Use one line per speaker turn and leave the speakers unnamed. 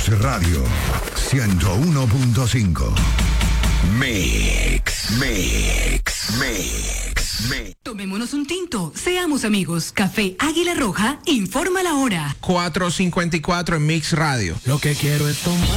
Radio 101.5. Mix.
Tomémonos un tinto, seamos amigos. Café Águila Roja informa la hora.
4:54 en Mix Radio.
Lo que quiero es tomar.